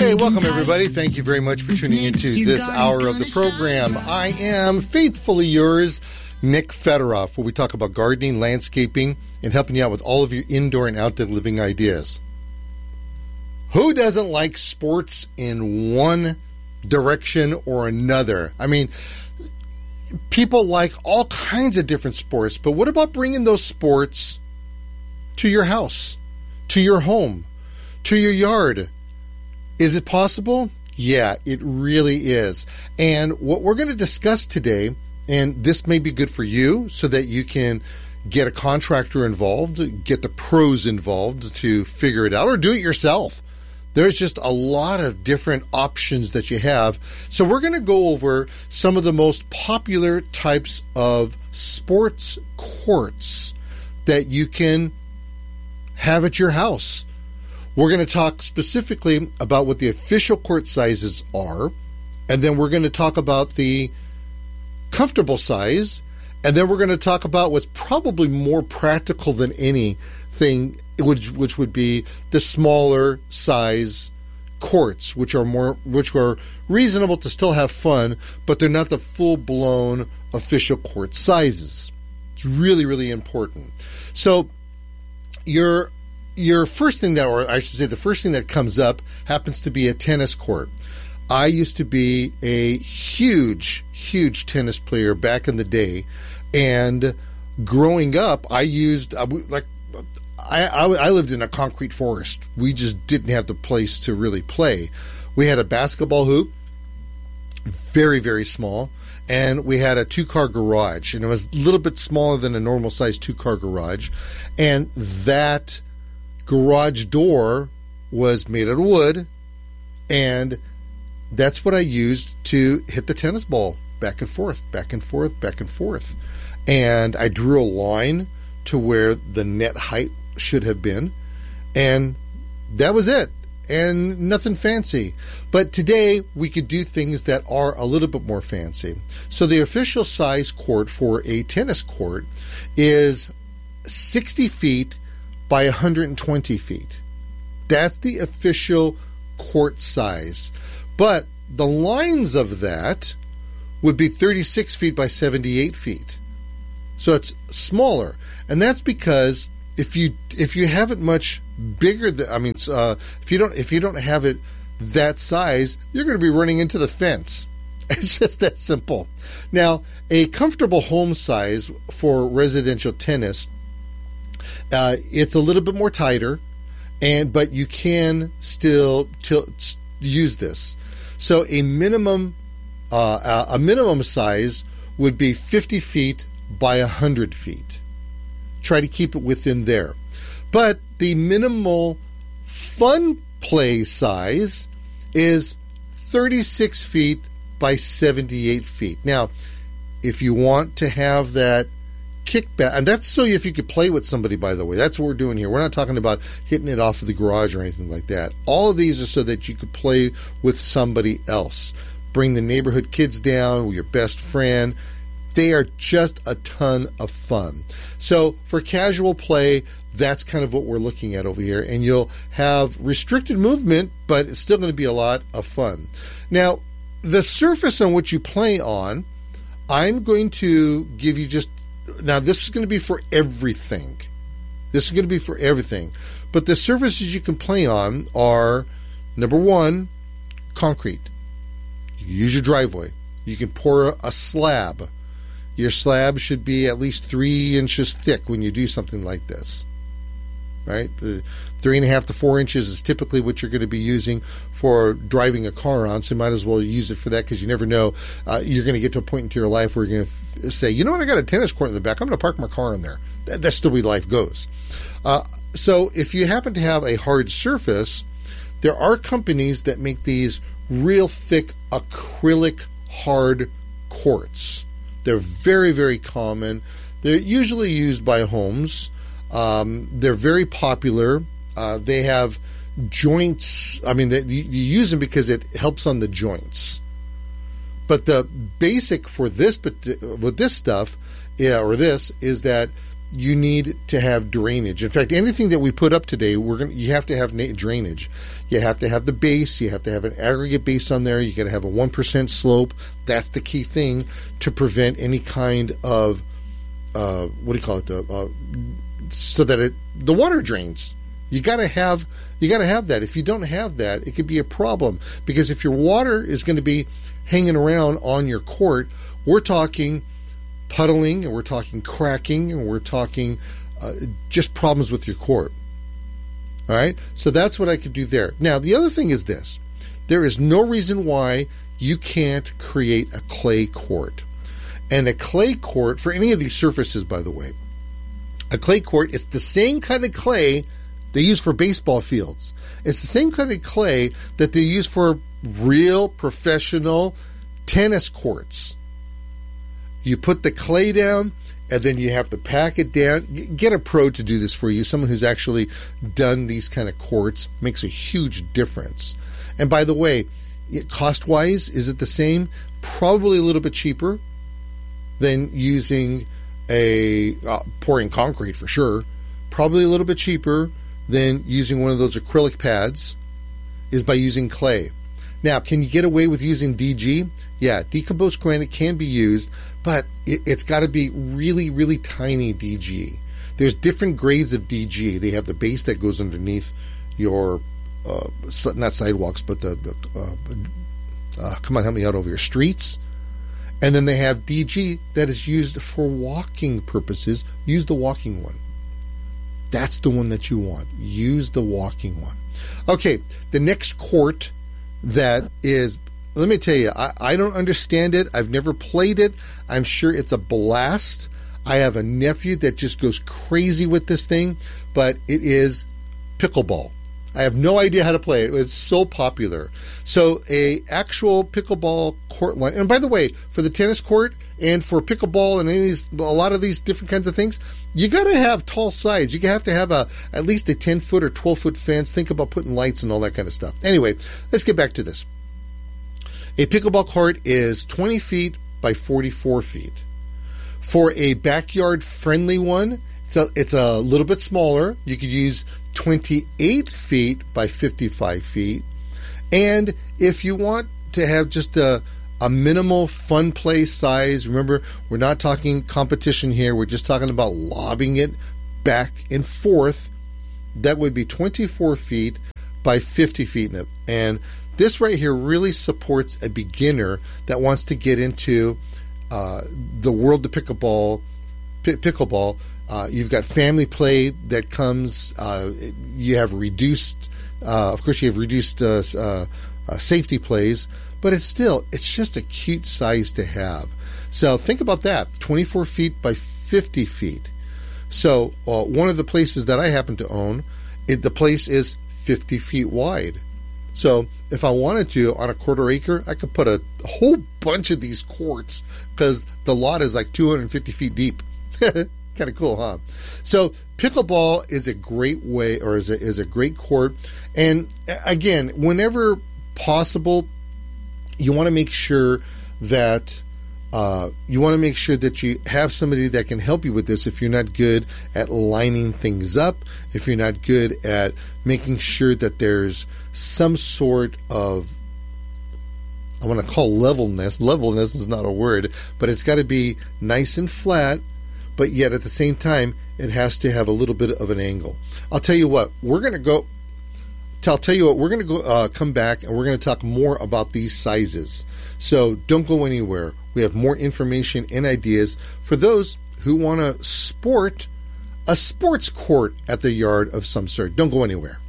Hey, welcome everybody. Thank you very much for tuning into this hour of the program. I am faithfully yours, Nick Federoff, where we talk about gardening, landscaping, and helping you out with all of your indoor and outdoor living ideas. Who doesn't like sports in one direction or another? I mean, people like all kinds of different sports, but what about bringing those sports to your house, to your home, to your yard? Is it possible? Yeah, it really is. And what we're going to discuss today, and this may be good for you so that you can get a contractor involved, get the pros involved to figure it out, or do it yourself. There's just a lot of different options that you have. So we're going to go over some of the most popular types of sports courts that you can have at your house. We're going to talk specifically about what the official court sizes are, and then we're going to talk about the comfortable size, and then we're going to talk about what's probably more practical than anything, which would be the smaller size courts, which are reasonable to still have fun, but they're not the full-blown official court sizes. It's really, really important. So your first thing the first thing that comes up happens to be a tennis court. I used to be a huge, huge tennis player back in the day, and growing up, I lived in a concrete forest. We just didn't have the place to really play. We had a basketball hoop, very, very small, and we had a two-car garage, and it was a little bit smaller than a normal-sized two-car garage, and that garage door was made out of wood, and that's what I used to hit the tennis ball back and forth, back and forth, back and forth. And I drew a line to where the net height should have been, and that was it, and nothing fancy. But today we could do things that are a little bit more fancy. So the official size court for a tennis court is 60 feet by 120 feet. That's the official court size. But the lines of that would be 36 feet by 78 feet. So it's smaller. And that's because if you have it much bigger if you don't have it that size, you're going to be running into the fence. It's just that simple. Now, a comfortable home size for residential tennis, it's a little bit more tighter, but you can still use this. So a minimum size would be 50 feet by 100 feet. Try to keep it within there. But the minimal fun play size is 36 feet by 78 feet. Now, if you want to have that kickback, and that's so if you could play with somebody, by the way. That's what we're doing here. We're not talking about hitting it off of the garage or anything like that. All of these are so that you could play with somebody else. Bring the neighborhood kids down with your best friend. They are just a ton of fun. So for casual play, that's kind of what we're looking at over here. And you'll have restricted movement, but it's still going to be a lot of fun. Now, the surface on which you play on, I'm going to give you now this is going to be for everything. But the surfaces you can play on are, number one, concrete. You can use your driveway. You can pour a slab. Your slab should be at least 3 inches thick when you do something like this. Right? The 3.5 to 4 inches is typically what you're going to be using for driving a car on, so you might as well use it for that, because you never know. You're going to get to a point into your life where you're going to say, you know what, I got a tennis court in the back. I'm going to park my car in there. That's the way life goes. So if you happen to have a hard surface, there are companies that make these real thick acrylic hard courts. They're very, very common. They're usually used by homes. They're very popular. They have joints. I mean, you use them because it helps on the joints. But the basic for this, with this stuff, is that you need to have drainage. In fact, anything that we put up today, you have to have drainage. You have to have the base. You have to have an aggregate base on there. You got to have a 1% slope. That's the key thing to prevent any kind of so that the water drains. You got to have that. If you don't have that, it could be a problem, because if your water is going to be hanging around on your court, we're talking puddling, and we're talking cracking, and we're talking just problems with your court. All right? So that's what I could do there. Now, the other thing is this. There is no reason why you can't create a clay court. And a clay court, for any of these surfaces, by the way, a clay court is the same kind of clay they use for baseball fields. It's the same kind of clay that they use for real professional tennis courts. You put the clay down, and then you have to pack it down. Get a pro to do this for you. Someone who's actually done these kind of courts. Makes a huge difference. And by the way, cost-wise, is it the same? Probably a little bit cheaper than using pouring concrete, for sure. Probably a little bit cheaper than using one of those acrylic pads is by using clay. Now, can you get away with using DG? Yeah, decomposed granite can be used, but it's got to be really, really tiny DG. There's different grades of DG. They have the base that goes underneath your, not sidewalks, but come on, help me out over here, streets. And then they have DG that is used for walking purposes. Use the walking one. That's the one that you want. Use the walking one. Okay, the next court that is, let me tell you, I don't understand it. I've never played it. I'm sure it's a blast. I have a nephew that just goes crazy with this thing, but it is pickleball. I have no idea how to play it. It's so popular. So a actual pickleball court line, and by the way, for the tennis court and for pickleball and a lot of these different kinds of things, you got to have tall sides. You have to have at least a 10-foot or 12-foot fence. Think about putting lights and all that kind of stuff. Anyway, let's get back to this. A pickleball court is 20 feet by 44 feet. For a backyard-friendly one, it's a little bit smaller. You could use 28 feet by 55 feet. And if you want to have just a minimal fun play size, remember, we're not talking competition here. We're just talking about lobbing it back and forth. That would be 24 feet by 50 feet. And this right here really supports a beginner that wants to get into the world of pickleball. You've got family play that comes. You have reduced, of course, you have reduced safety plays, but it's just a cute size to have. So think about that: 24 feet by 50 feet. So one of the places that I happen to own, the place is 50 feet wide. So if I wanted to, on a quarter acre, I could put a whole bunch of these courts because the lot is like 250 feet deep. Kind of cool, huh? So pickleball is a great way, or is a great court. And again, whenever possible, you want to make sure that you have somebody that can help you with this. If you're not good at lining things up, if you're not good at making sure that there's some sort of, I want to call levelness. Levelness is not a word, but it's got to be nice and flat. But yet at the same time, it has to have a little bit of an angle. I'll tell you what, we're going to come back and we're going to talk more about these sizes. So don't go anywhere. We have more information and ideas for those who want to sport a sports court at their yard of some sort. Don't go anywhere.